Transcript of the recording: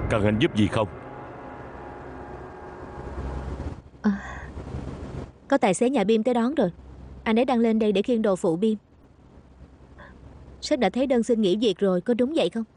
Cần anh giúp gì không? À, có tài xế nhà Bim tới đón rồi. Anh ấy đang lên đây để khiêng đồ phụ Bim. Sếp đã thấy đơn xin nghỉ việc rồi, có đúng vậy không?